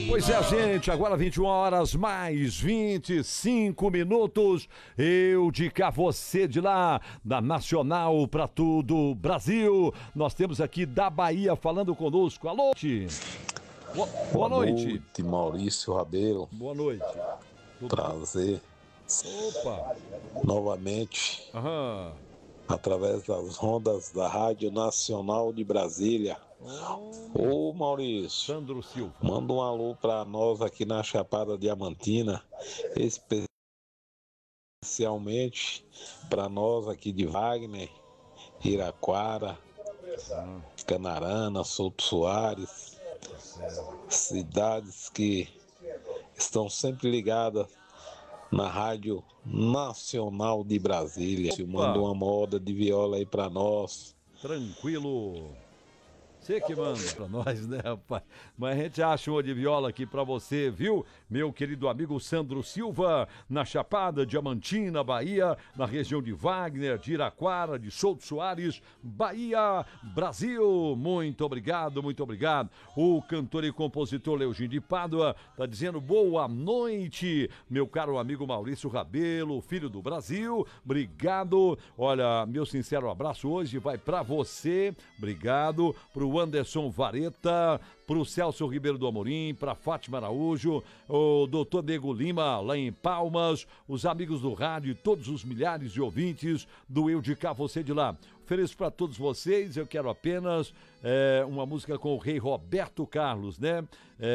Pois é, gente, agora 21 horas mais 25 minutos. Eu de cá, você de lá, da Nacional pra tudo Brasil. Nós temos aqui da Bahia falando conosco. Alô? Boa noite. Maurício Rabelo. Boa noite. Prazer. Opa. Novamente. Aham. Através das ondas da Rádio Nacional de Brasília. Ô Maurício, Sandro Silva, manda um alô pra nós aqui na Chapada Diamantina, especialmente pra nós aqui de Wagner, Iraquara, Canarana, Souto Soares, cidades que estão sempre ligadas na Rádio Nacional de Brasília. Manda uma moda de viola aí pra nós. Tranquilo. Você que manda pra nós, né, rapaz? Mas a gente acha uma de viola aqui pra você, viu? Meu querido amigo Sandro Silva, na Chapada Diamantina, Bahia, na região de Wagner, de Iraquara, de Souto Soares, Bahia, Brasil. Muito obrigado, muito obrigado. O cantor e compositor Leogin de Pádua tá dizendo boa noite, meu caro amigo Maurício Rabelo, filho do Brasil. Obrigado. Olha, meu sincero abraço hoje vai pra você. Obrigado. Pro Anderson Vareta, pro Celso Ribeiro do Amorim, pra Fátima Araújo, o doutor Nego Lima, lá em Palmas, os amigos do rádio e todos os milhares de ouvintes do Eu de Cá, Você de Lá. Ofereço para todos vocês, eu quero apenas uma música com o rei Roberto Carlos, né?